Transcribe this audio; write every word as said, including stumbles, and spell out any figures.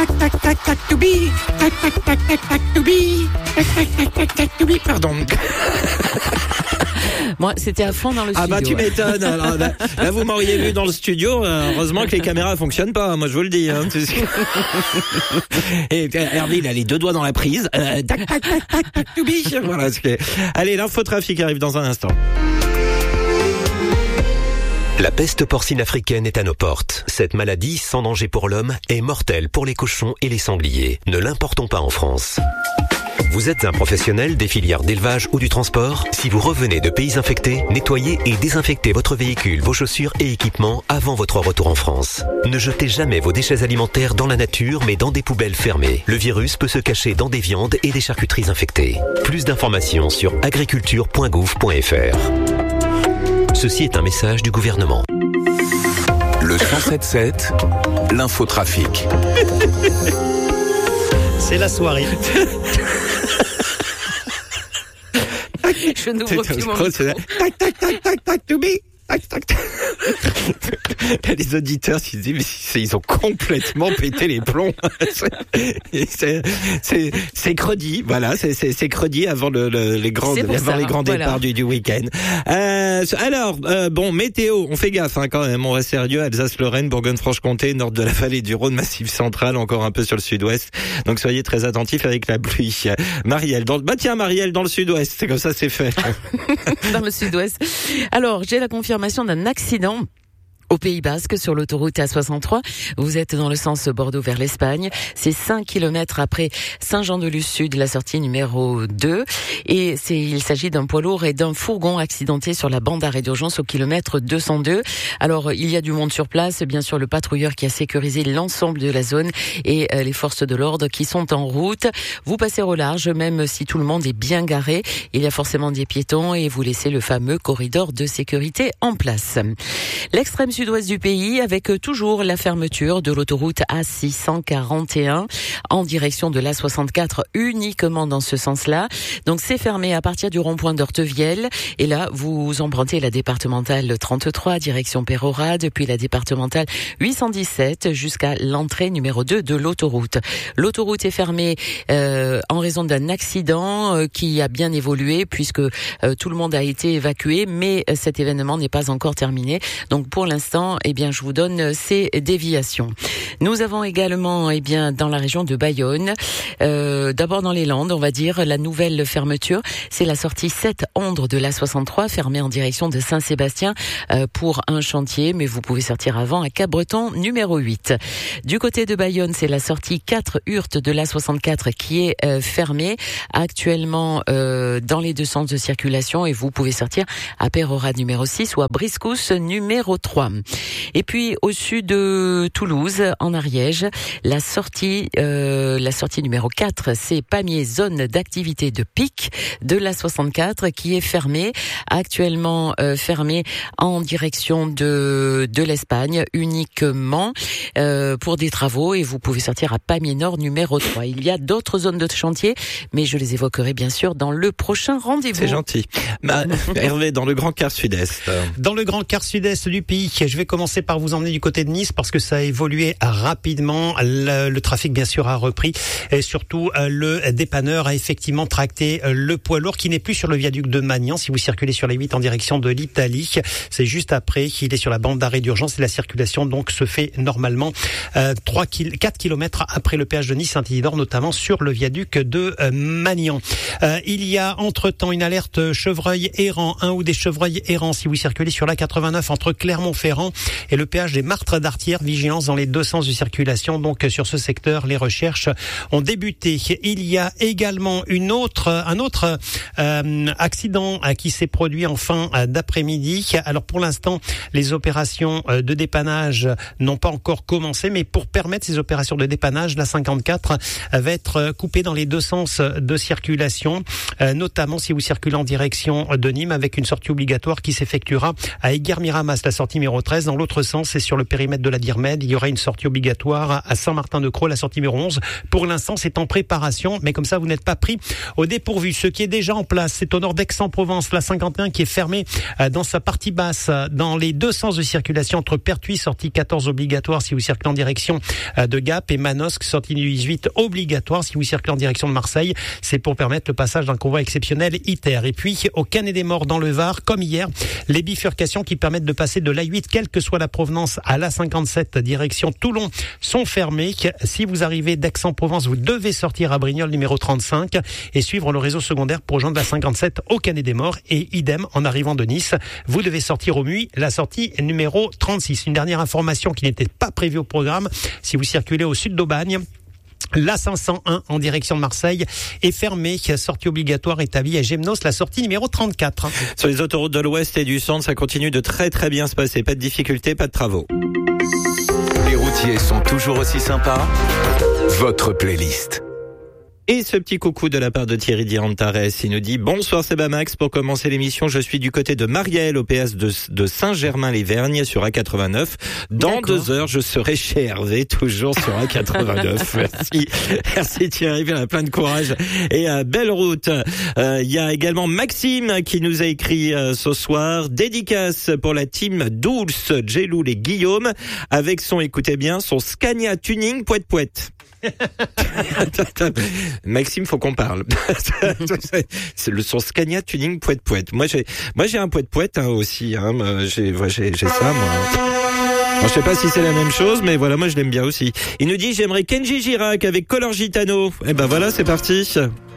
tac tac tac tac to be, tac tac tac tac tac to be, tac tac tac tac tac to be. Pardon. Moi, c'était à fond dans le studio. Ah bah tu m'étonnes. Alors, là, là, vous m'auriez vu dans le studio. Euh, heureusement que les caméras fonctionnent pas. Moi, je vous le dis. Hein. Et Hervé, il a les deux doigts dans la prise. Euh, tac tac tac tac tac to be. Voilà. Allez, l'infotrafic arrive dans un instant. La peste porcine africaine est à nos portes. Cette maladie, sans danger pour l'homme, est mortelle pour les cochons et les sangliers. Ne l'importons pas en France. Vous êtes un professionnel des filières d'élevage ou du transport? Si vous revenez de pays infectés, nettoyez et désinfectez votre véhicule, vos chaussures et équipements avant votre retour en France. Ne jetez jamais vos déchets alimentaires dans la nature, mais dans des poubelles fermées. Le virus peut se cacher dans des viandes et des charcuteries infectées. Plus d'informations sur agriculture point gouv point f r. Ceci est un message du gouvernement. Le cent sept sept, l'infotrafic. C'est la soirée. Je n'ouvre plus mon micro. Tac, tac, tac, tac, tac, to be. Tac, tac, tac. Les auditeurs, ils, disent, ils ont complètement pété les plombs. C'est, c'est, c'est credi, voilà, c'est, c'est, c'est credi avant le, le, les grands, avant ça, les grands voilà. départs du, du week-end. Euh, alors, euh, bon, météo, on fait gaffe hein, quand même, on reste sérieux. Alsace-Lorraine, Bourgogne-Franche-Comté, nord de la vallée du Rhône, Massif central, encore un peu sur le sud-ouest. Donc soyez très attentifs avec la pluie. Marielle, dans, bah tiens, Marielle, dans le sud-ouest, c'est comme ça, c'est fait. Dans le sud-ouest. Alors, j'ai la confirmation d'un accident au Pays Basque, sur l'autoroute A soixante-trois. Vous êtes dans le sens Bordeaux vers l'Espagne. C'est cinq kilomètres après Saint-Jean-de-Luz-Sud, la sortie numéro deux. Et c'est, il s'agit d'un poids lourd et d'un fourgon accidenté sur la bande d'arrêt d'urgence au kilomètre deux cent deux. Alors, il y a du monde sur place. Bien sûr, le patrouilleur qui a sécurisé l'ensemble de la zone et euh, les forces de l'ordre qui sont en route. Vous passez au large, même si tout le monde est bien garé. Il y a forcément des piétons et vous laissez le fameux corridor de sécurité en place. L'extrême sud-ouest du pays avec toujours la fermeture de l'autoroute A six cent quarante et un en direction de l'A soixante-quatre uniquement dans ce sens-là. Donc c'est fermé à partir du rond-point d'Ortevielle et là vous empruntez la départementale trente-trois direction Pérorade puis la départementale huit cent dix-sept jusqu'à l'entrée numéro deux de l'autoroute. L'autoroute est fermée euh, en raison d'un accident euh, qui a bien évolué puisque euh, tout le monde a été évacué mais euh, cet événement n'est pas encore terminé. Donc pour l'instant eh bien, je vous donne ces déviations. Nous avons également, eh bien, dans la région de Bayonne, euh, d'abord dans les Landes, on va dire, la nouvelle fermeture, c'est la sortie sept Ondres de l'A soixante-trois, fermée en direction de Saint-Sébastien euh, pour un chantier, mais vous pouvez sortir avant à Cap-Breton, numéro huit. Du côté de Bayonne, c'est la sortie quatre Hurtes de l'A soixante-quatre qui est euh, fermée, actuellement euh, dans les deux sens de circulation, et vous pouvez sortir à Pérorade, numéro six, ou à Briscousse, numéro trois. Et puis au sud de Toulouse, en Ariège, la sortie, euh, la sortie numéro quatre, c'est Pamiers, zone d'activité de pic de l'A soixante-quatre qui est fermée, actuellement euh, fermée en direction de de l'Espagne uniquement euh, pour des travaux et vous pouvez sortir à Pamiers Nord numéro trois. Il y a d'autres zones de chantier, mais je les évoquerai bien sûr dans le prochain rendez-vous. C'est gentil. Bah, Hervé, dans le grand quart sud-est. Dans le grand quart sud-est du pays, je vais commencer par vous emmener du côté de Nice parce que ça a évolué rapidement. Le, le trafic, bien sûr, a repris et surtout le dépanneur a effectivement tracté le poids lourd qui n'est plus sur le viaduc de Magnan. Si vous circulez sur les huit en direction de l'Italie, c'est juste après qu'il est sur la bande d'arrêt d'urgence et la circulation donc se fait normalement euh, trois, quatre kilomètres après le péage de Nice-Saint-Isidore, notamment sur le viaduc de euh, Magnan. Euh, il y a entre-temps une alerte chevreuil errant, un ou des chevreuils errants si vous circulez sur la quatre-vingt-neuf entre Clermont-Ferrand et le péage des Martres d'Artière. Vigilance dans les deux sens de circulation. Donc sur ce secteur, les recherches ont débuté. Il y a également une autre, un autre euh, accident qui s'est produit en fin d'après-midi. Alors pour l'instant, les opérations de dépannage n'ont pas encore commencé, mais pour permettre ces opérations de dépannage, la cinquante-quatre va être coupée dans les deux sens de circulation, euh, notamment si vous circulez en direction de Nîmes avec une sortie obligatoire qui s'effectuera à Aiguères-Miramas, la sortie numéro numéro treize. Dans l'autre sens, c'est sur le périmètre de la Dirmed. Il y aura une sortie obligatoire à Saint-Martin-de-Crau, la sortie numéro onze. Pour l'instant, c'est en préparation, mais comme ça, vous n'êtes pas pris au dépourvu. Ce qui est déjà en place, c'est au nord d'Aix-en-Provence, la cinquante et un qui est fermée dans sa partie basse, dans les deux sens de circulation entre Pertuis, sortie quatorze obligatoire si vous circulez en direction de Gap, et Manosque, sortie dix-huit obligatoire si vous circulez en direction de Marseille. C'est pour permettre le passage d'un convoi exceptionnel ITER. Et puis, au Canet des Morts dans le Var, comme hier, les bifurcations qui permettent de passer de l'A huit, quelle que soit la provenance, à l'A cinquante-sept direction Toulon, sont fermées. Si vous arrivez d'Aix-en-Provence, vous devez sortir à Brignoles numéro trente-cinq et suivre le réseau secondaire pour rejoindre la cinquante-sept au Canet des Morts. Et idem, en arrivant de Nice, vous devez sortir au Muy, la sortie numéro trente-six. Une dernière information qui n'était pas prévue au programme, si vous circulez au sud d'Aubagne, la cinq cent un en direction de Marseille est fermée, sortie obligatoire établie à Gémenos, la sortie numéro trente-quatre. Sur les autoroutes de l'Ouest et du Centre, ça continue de très très bien se passer. Pas de difficultés, pas de travaux. Les routiers sont toujours aussi sympas. Votre playlist. Et ce petit coucou de la part de Thierry Diantares, il nous dit « Bonsoir Sebamax, pour commencer l'émission, je suis du côté de Marielle au P S de, de Saint-Germain-les-Vergnes sur A quatre-vingt-neuf. Dans D'accord. deux heures, je serai chez Hervé, toujours sur A quatre-vingt-neuf. » Merci, merci Thierry, bien, plein de courage et euh, belle route. Il euh, y a également Maxime qui nous a écrit euh, ce soir, dédicace pour la team Dulce, Jeloul et Guillaume, avec son, écoutez bien, son Scania Tuning Pouet Pouet. Maxime, faut qu'on parle. C'est le son Scania Tuning Pouet Pouet. Moi j'ai, moi j'ai un Pouet Pouet hein, aussi. Hein. J'ai, j'ai, j'ai ça moi. Alors, je sais pas si c'est la même chose, mais voilà, moi je l'aime bien aussi. Il nous dit j'aimerais Kenji Girac avec Color Gitano. Et ben voilà, c'est parti.